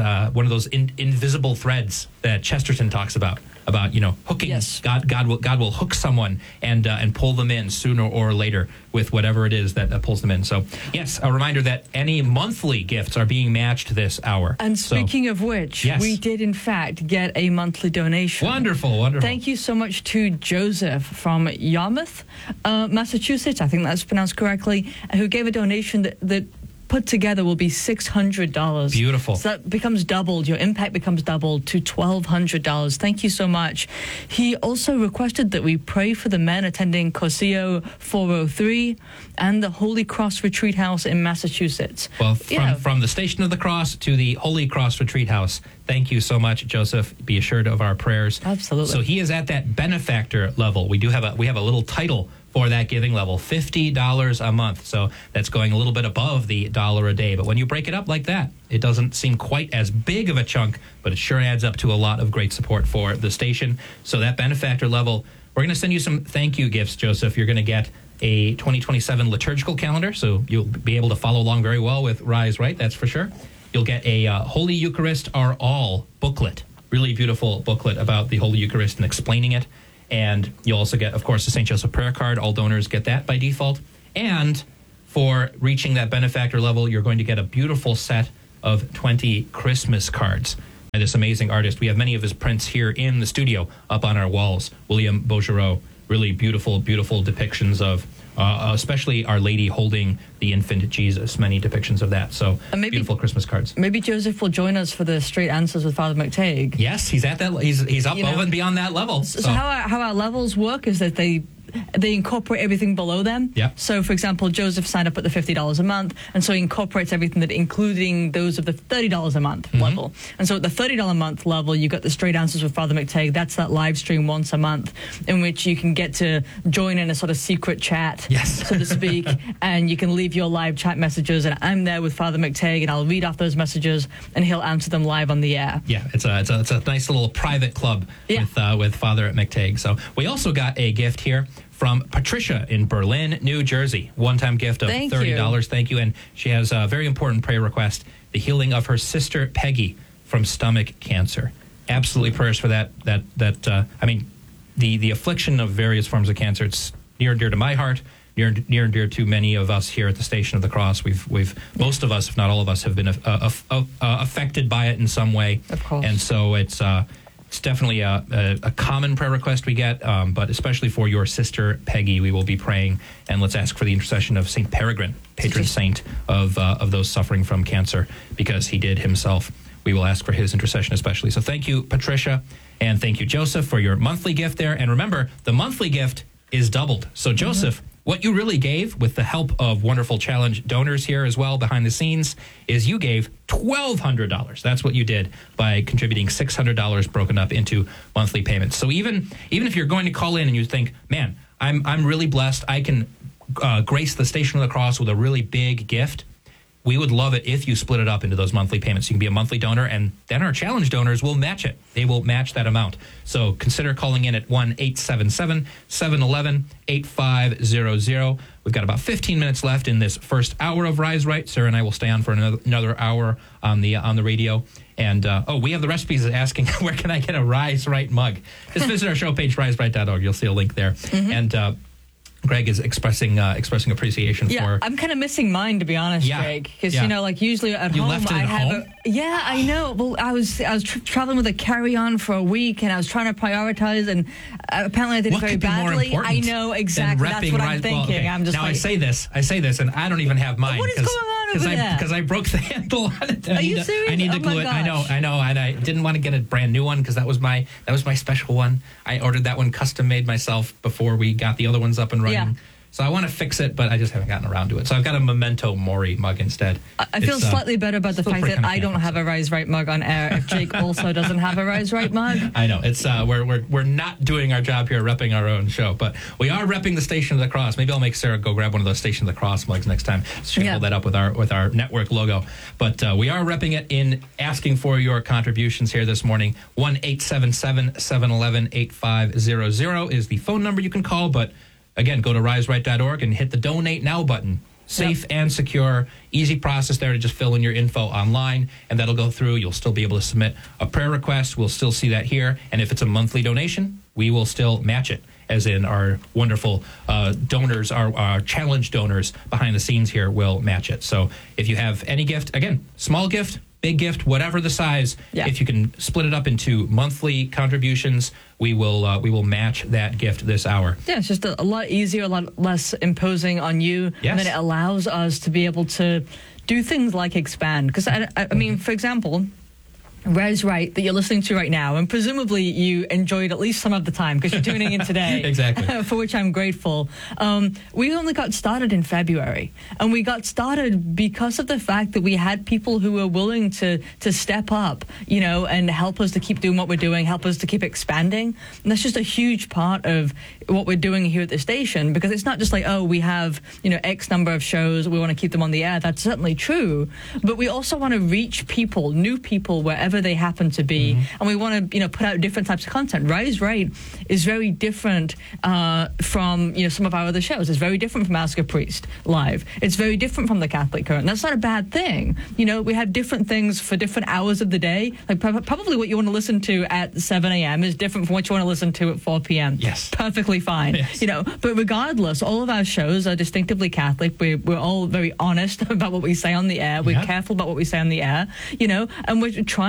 D: invisible threads that Chesterton talks about hooking.
E: Yes.
D: God will hook someone and pull them in sooner or later with whatever it is that pulls them in. So yes, a reminder that any monthly gifts are being matched this hour.
E: And speaking of which, we did in fact get a monthly donation.
D: Wonderful.
E: Thank you so much to Joseph from Yarmouth, Massachusetts, I think that's pronounced correctly, who gave a donation that put together will be $600.
D: Beautiful.
E: So that becomes doubled. Your impact becomes doubled to $1,200. Thank you so much. He also requested that we pray for the men attending Cursillo 403 and the Holy Cross Retreat House in Massachusetts.
D: Well, from the Station of the Cross to the Holy Cross Retreat House, thank you so much, Joseph. Be assured of our prayers.
E: Absolutely.
D: So he is at that benefactor level. We have a little title for that giving level, $50 a month. So that's going a little bit above the $1 a day. But when you break it up like that, it doesn't seem quite as big of a chunk, but it sure adds up to a lot of great support for the station. So that benefactor level, we're going to send you some thank you gifts, Joseph. You're going to get a 2027 liturgical calendar, so you'll be able to follow along very well with Rise Right, that's for sure. You'll get a Holy Eucharist Are All booklet, really beautiful booklet about the Holy Eucharist and explaining it. And you'll also get, of course, the St. Joseph prayer card. All donors get that by default. And for reaching that benefactor level, you're going to get a beautiful set of 20 Christmas cards by this amazing artist. We have many of his prints here in the studio up on our walls. William Beaugereau, really beautiful, beautiful depictions of especially Our Lady holding the infant Jesus, many depictions of that. So beautiful Christmas cards.
E: Maybe Joseph will join us for the Straight Answers with Father McTague.
D: Yes, he's at that. He's up over and beyond that level.
E: So how our levels work is that they they incorporate everything below them.
D: Yeah.
E: So, for example, Joseph signed up at the $50 a month, and so he incorporates everything that, including those of the $30 a month level. And so at the $30 a month level, you got the Straight Answers with Father McTagg. That's that live stream once a month in which you can get to join in a sort of secret chat, so to speak, and you can leave your live chat messages, and I'm there with Father McTagg, and I'll read off those messages, and he'll answer them live on the air.
D: Yeah, it's a nice little private club with Father McTagg. So we also got a gift here from Patricia in Berlin, New Jersey. One-time gift of $30. Thank you. And she has a very important prayer request: the healing of her sister Peggy from stomach cancer. Absolutely, prayers for that. I mean, the affliction of various forms of cancer. It's near and dear to my heart. Near and dear to many of us here at the Station of the Cross. We've most of us, if not all of us, have been affected by it in some way.
E: Of course.
D: And so it's definitely a common prayer request we get, but especially for your sister Peggy, we will be praying, and let's ask for the intercession of Saint Peregrine, patron saint of those suffering from cancer, because he did himself. We will ask for his intercession especially. So thank you, Patricia, and thank you, Joseph, for your monthly gift there. And remember, the monthly gift is doubled. So Joseph, what you really gave, with the help of wonderful challenge donors here as well behind the scenes, is you gave $1,200. That's what you did by contributing $600 broken up into monthly payments. So even if you're going to call in and you think, man, I'm really blessed, I can grace the Station of the Cross with a really big gift, we would love it if you split it up into those monthly payments. You can be a monthly donor, and then our challenge donors will match it. They will match that amount. So consider calling in at 1-877-711-8500. We've got about 15 minutes left in this first hour of Rise Right. Sarah and I will stay on for another hour on the radio. And, we have the recipes asking, where can I get a Rise Right mug? Just visit our show page, riseright.org. You'll see a link there. And Greg is expressing appreciation for.
E: Yeah, I'm kind of missing mine, to be honest, Greg, because usually at home
D: left it
E: I
D: at
E: have
D: home?
E: I know. Well, I was traveling with a carry-on for a week, and I was trying to prioritize, and apparently I did it very badly. I know exactly. That's what I'm thinking.
D: Okay.
E: I'm just
D: now I say this, and I don't even have mine.
E: What is going on over there?
D: Because I broke the handle on it.
E: Are you serious?
D: I need to glue it.
E: Gosh.
D: I know, and I didn't want to get a brand new one because that was my special one. I ordered that one custom made myself before we got the other ones up and running.
E: Yeah.
D: So I want to fix it, but I just haven't gotten around to it. So I've got a Memento Mori mug instead.
E: I feel slightly better about the fact that I don't have a Rise Right mug on air if Jake also doesn't have a Rise Right mug.
D: I know. It's we're not doing our job here repping our own show, but we are repping the Station of the Cross. Maybe I'll make Sarah go grab one of those Station of the Cross mugs next time. So she can hold that up with our network logo. But we are repping it in asking for your contributions here this morning. 1-877-711-8500 is the phone number you can call, but again, go to riseright.org and hit the Donate Now button. Safe and secure, easy process there to just fill in your info online, and that'll go through. You'll still be able to submit a prayer request. We'll still see that here. And if it's a monthly donation, we will still match it, as in our wonderful donors, our challenge donors behind the scenes here will match it. So if you have any gift, again, small gift, big gift, whatever the size, if you can split it up into monthly contributions, we will match that gift this hour.
E: Yeah, it's just a lot easier, a lot less imposing on you.
D: Yes.
E: And then it allows us to be able to do things like expand. Because, I mean, for example, Rise Right that you're listening to right now, and presumably you enjoyed at least some of the time because you're tuning in today.
D: Exactly.
E: For which I'm grateful. We only got started in February, and we got started because of the fact that we had people who were willing to step up, and help us to keep doing what we're doing, help us to keep expanding. And that's just a huge part of what we're doing here at the station, because it's not just like, we have, X number of shows, we want to keep them on the air. That's certainly true. But we also want to reach people, new people, wherever they happen to be, and we want to put out different types of content. Rise Right is very different from some of our other shows. It's very different from Ask a Priest Live. It's very different from the Catholic Current. That's not a bad thing. We have different things for different hours of the day. Like probably what you want to listen to at 7 a.m. is different from what you want to listen to at 4 p.m.
D: Yes,
E: perfectly fine.
D: Yes.
E: But regardless, all of our shows are distinctively Catholic. We're all very honest about what we say on the air. We're careful about what we say on the air. And we're trying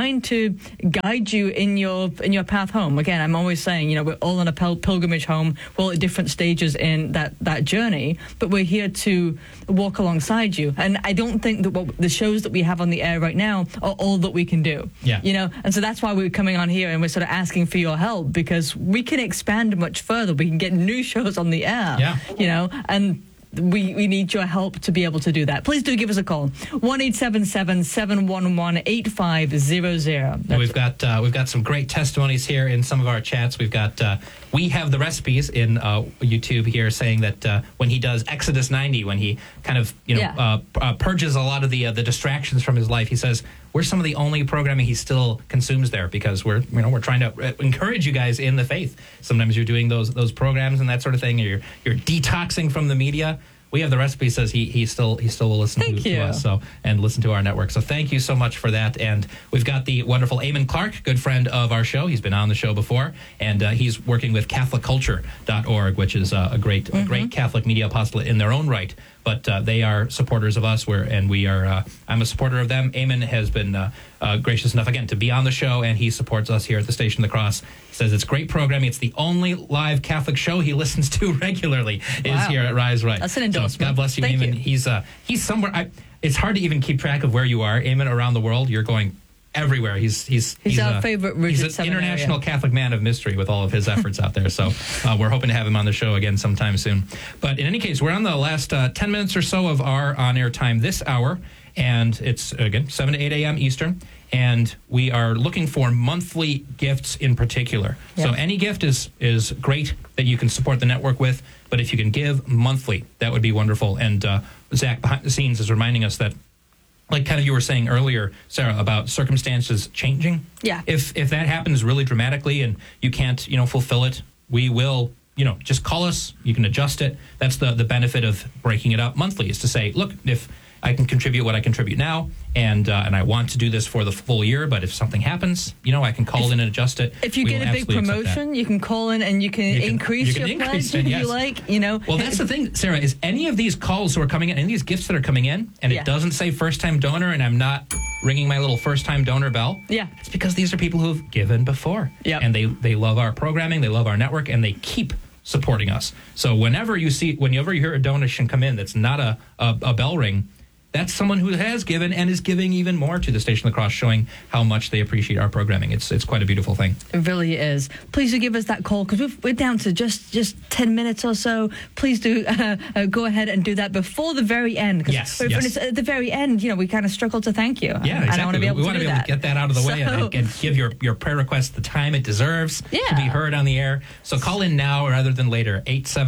E: trying to guide you in your path home. Again, I'm always saying, we're all on a pilgrimage home. We're all at different stages in that journey, but we're here to walk alongside you. And I don't think that the shows that we have on the air right now are all that we can do.
D: Yeah.
E: And so that's why we're coming on here and we're sort of asking for your help, because we can expand much further. We can get new shows on the air.
D: Yeah.
E: And we need your help to be able to do that. Please do give us a call. 1-877-711-8500.
D: We've got some great testimonies here in some of our chats. We've got We Have the Recipes in YouTube here saying that when he does Exodus 90, when he kind of purges a lot of the distractions from his life, he says we're some of the only programming he still consumes there, because we're trying to encourage you guys in the faith. Sometimes you're doing those programs and that sort of thing, or you're detoxing from the media. We Have the Recipe says he still will listen to us and listen to our network. So thank you so much for that. And we've got the wonderful Eamon Clark, good friend of our show. He's been on the show before, and he's working with CatholicCulture.org, which is a great Catholic media apostolate in their own right. But they are supporters of us, we are. I'm a supporter of them. Eamon has been gracious enough again to be on the show, and he supports us here at the Station of the Cross. He says it's great programming. It's the only live Catholic show he listens to regularly. Is here at Rise Right.
E: That's an endorsement.
D: So God bless you,
E: Thank
D: Eamon.
E: you.
D: He's somewhere. It's hard to even keep track of where you are, Eamon, around the world. You're going everywhere. He's
E: our favorite Richard
D: He's an international Catholic man of mystery with all of his efforts out there. So we're hoping to have him on the show again sometime soon. But in any case, we're on the last 10 minutes or so of our on-air time this hour, and it's, again, 7 to 8 a.m. Eastern, and we are looking for monthly gifts in particular.
E: Yeah.
D: So any gift is great that you can support the network with, but if you can give monthly, that would be wonderful. And Zach, behind the scenes, is reminding us that, like kind of you were saying earlier, Sarah, about circumstances changing.
E: Yeah.
D: If that happens really dramatically and you can't, fulfill it, we will, just call us. You can adjust it. That's the benefit of breaking it up monthly, is to say, look, if I can contribute what I contribute now, and I want to do this for the full year, but if something happens, I can call in and adjust it.
E: If you get a big promotion, you can call in and you can increase your pledge if you like, Well,
D: that's the thing, Sarah, is any of these calls who are coming in, any of these gifts that are coming in, and it doesn't say first-time donor, and I'm not ringing my little first-time donor bell, it's because these are people who've given before. And they love our programming, they love our network, and they keep supporting us. So whenever you hear a donation come in that's not a bell ring, that's someone who has given and is giving even more to the Station of the Cross, showing how much they appreciate our programming. It's quite a beautiful thing.
E: It really is. Please do give us that call, because we're down to just 10 minutes or so. Please do go ahead and do that before the very end.
D: Yes.
E: When it's at the very end, we kind of struggle to thank you.
D: Yeah, exactly.
E: And I want to be able
D: we want to be able to get that out of the way and give your prayer request the time it deserves to be heard on the air. So call in now rather than later,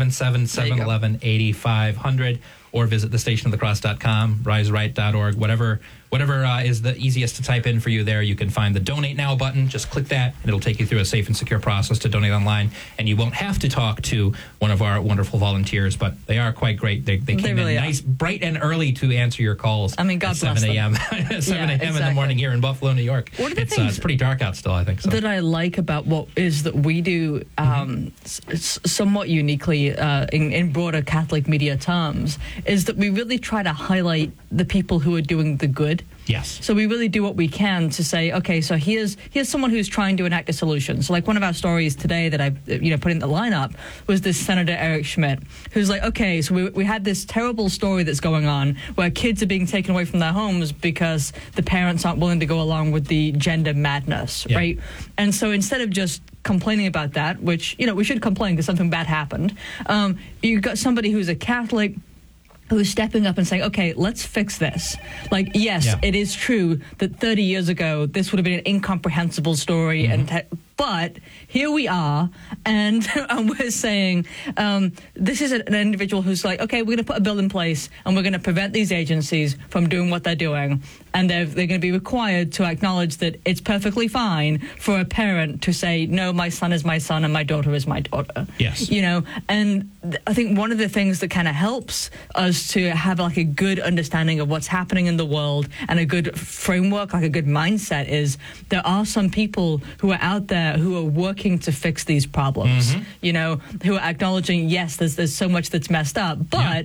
D: 877-711-8500. Or visit thestationofthecross.com, riseright.org, whatever is the easiest to type in for you there. You can find the Donate Now button. Just click that, and it'll take you through a safe and secure process to donate online. And you won't have to talk to one of our wonderful volunteers, but they are quite great. They came really in nice, bright and early to answer your calls.
E: I mean, God bless
D: 7 a.m. 7 a.m. in the morning here in Buffalo, New York. It's pretty dark out still, I think. So.
E: That I like about what is that we do somewhat uniquely in broader Catholic media terms is that we really try to highlight the people who are doing the good.
D: Yes.
E: So we really do what we can to say, okay, so here's someone who's trying to enact a solution. So like one of our stories today that I put in the lineup was this Senator Eric Schmidt, who's like, okay, so we had this terrible story that's going on where kids are being taken away from their homes because the parents aren't willing to go along with the gender madness, right? And so instead of just complaining about that, which, we should complain because something bad happened, you've got somebody who's a Catholic who's stepping up and saying, okay, let's fix this. Like, yes, it is true that 30 years ago, this would have been an incomprehensible story, but here we are, and we're saying this is an individual who's like, okay, we're going to put a bill in place, and we're going to prevent these agencies from doing what they're doing, and they're going to be required to acknowledge that it's perfectly fine for a parent to say, no, my son is my son, and my daughter is my daughter.
D: Yes.
E: And I think one of the things that kind of helps us to have like a good understanding of what's happening in the world and a good framework, like a good mindset, is there are some people who are out there who are working to fix these problems, who are acknowledging, yes, there's so much that's messed up, but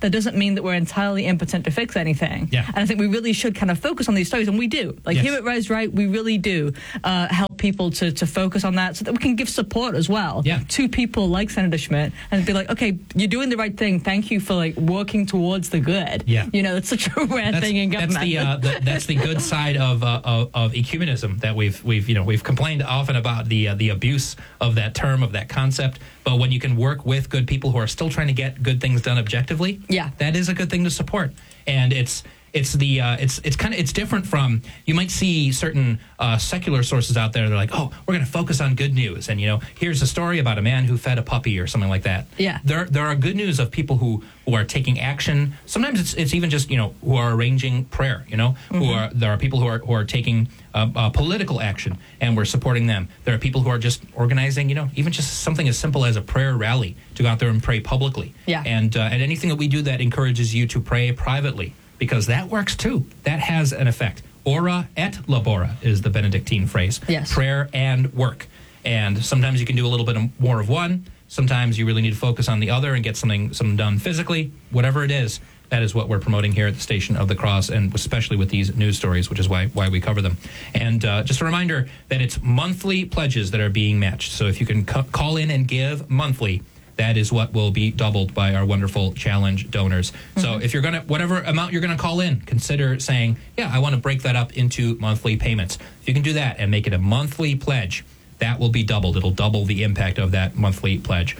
E: that doesn't mean that we're entirely impotent to fix anything.
D: Yeah.
E: And I think we really should kind of focus on these stories, and we do. Like,
D: Yes.
E: here at Rise Right, we really do help people to focus on that so that we can give support as well to people like Senator Schmidt and be like, okay, you're doing the right thing. Thank you for, like, working towards the good.
D: Yeah.
E: You know, that's such a rare thing in government.
D: That's the good side of ecumenism that we've complained often about the abuse of that term, of that concept. But when you can work with good people who are still trying to get good things done objectively, that is a good thing to support. And it's different from, you might see certain secular sources out there. They're like, oh, we're going to focus on good news, and here's a story about a man who fed a puppy or something like that.
E: Yeah,
D: there are good news of people who are taking action. Sometimes it's even just who are arranging prayer. There are people who are taking political action, and we're supporting them. There are people who are just organizing, even just something as simple as a prayer rally to go out there and pray publicly.
E: Yeah,
D: and anything that we do that encourages you to pray privately, because that works too. That has an effect. Ora et labora is the Benedictine phrase.
E: Yes.
D: Prayer and work. And sometimes you can do a little bit more of one. Sometimes you really need to focus on the other and get something done physically. Whatever it is, that is what we're promoting here at the Station of the Cross, and especially with these news stories, which is why we cover them. And just a reminder that it's monthly pledges that are being matched. So if you can call in and give monthly, that is what will be doubled by our wonderful challenge donors. So if you're going to, whatever amount you're going to call in, consider saying, yeah, I want to break that up into monthly payments. If you can do that and make it a monthly pledge, that will be doubled. It'll double the impact of that monthly pledge.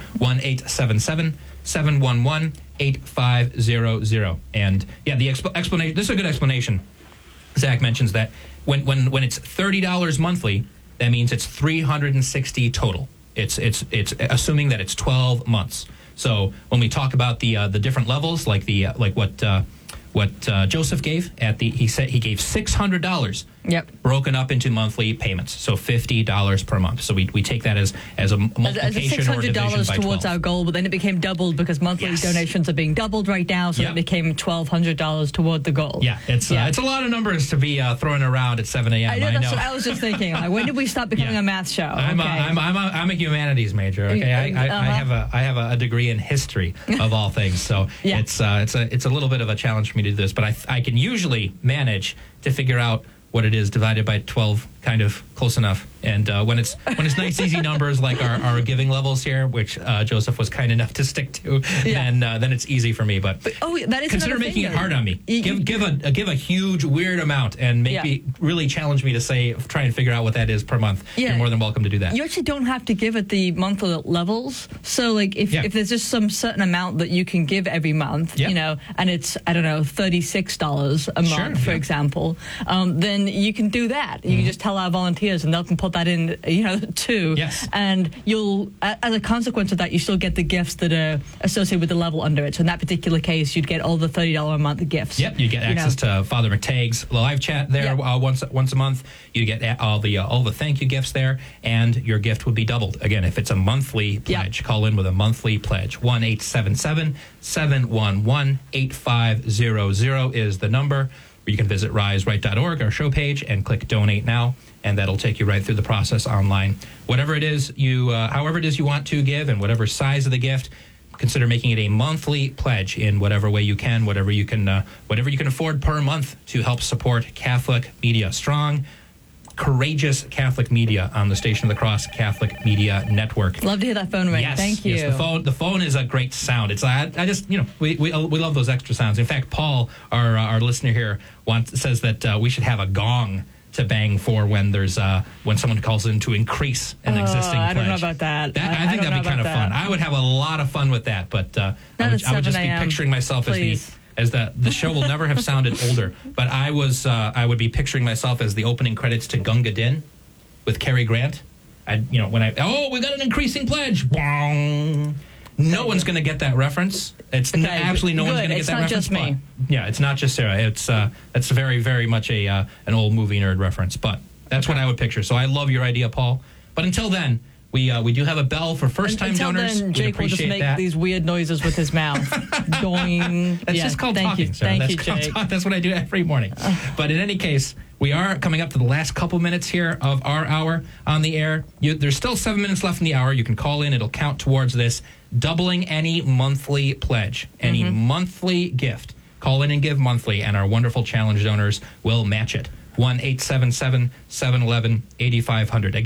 D: 1-877-711-8500. And yeah, the explanation, this is a good explanation. Zach mentions that when it's $30 monthly, that means it's $360 total. It's assuming that it's 12 months. So when we talk about the different levels, like what Joseph gave he said he gave $600.
E: Yep.
D: Broken up into monthly payments, so $50 per month. So we take that as a multiplication or a division by 12.
E: towards our goal, but then it became doubled because monthly donations are being doubled right now, so it became $1,200 toward the goal.
D: Yeah, it's a lot of numbers to be throwing around at 7 a.m.
E: I know, that's what I was just thinking. Like, when did we stop becoming a math show?
D: I'm a humanities major. Okay, I have a degree in history of all things, so it's a little bit of a challenge for me to do this, but I can usually manage to figure out what it is divided by 12, kind of close enough. And when it's nice, easy numbers like our giving levels here, which Joseph was kind enough to stick to, then it's easy for me. But
E: that is
D: consider making it hard on me. Give a huge weird amount and make me really challenge me to try and figure out what that is per month. Yeah. You're more than welcome to do that.
E: You actually don't have to give it the monthly levels. So like if there's just some certain amount that you can give every month, and it's $36 a month, for example, then you can do that. You can just tell our volunteers, and they can put that in, too.
D: Yes.
E: And you'll, as a consequence of that, you still get the gifts that are associated with the level under it. So in that particular case, you'd get all the $30 a month gifts.
D: Yep. You get access to Father McTague's live chat there once a month. You get all the thank you gifts there, and your gift would be doubled. Again, if it's a monthly pledge, call in with a monthly pledge. 1-877-711-8500 is the number. You can visit riseright.org, our show page, and click Donate Now, and that'll take you right through the process online. Whatever it is however it is you want to give, and whatever size of the gift, consider making it a monthly pledge in whatever way you can, whatever you can afford per month to help support Catholic media. Strong, courageous Catholic media on the Station of the Cross Catholic Media Network.
E: Love to hear that phone ring.
D: Yes,
E: Thank you.
D: Yes, the phone is a great sound. It's I just we love those extra sounds. In fact, Paul, our listener here, says that we should have a gong to bang for when there's when someone calls in to increase an existing pledge.
E: I don't know about that.
D: I think that'd be kind of fun. I would have a lot of fun with that, but I would just be picturing myself as the show will never have sounded older, but I would be picturing myself as the opening credits to Gunga Din with Cary Grant. We got an increasing pledge. Bong. No one's going to get that reference. Absolutely no one's going to get that reference.
E: It's not just me.
D: Yeah, it's not just Sarah. It's very, very much an old movie nerd reference, but that's what I would picture. So I love your idea, Paul. But until then, we do have a bell for first-time donors.
E: Then, Jake will just make these weird noises with his mouth. Doing.
D: That's just called talking, Sarah.
E: Thank you, Jake.
D: That's what I do every morning. But in any case, We are coming up to the last couple minutes here of our hour on the air. There's still 7 minutes left in the hour. You can call in. It'll count towards this. Doubling any monthly pledge, any monthly gift. Call in and give monthly, and our wonderful challenge donors will match it. 1-877-711-8500.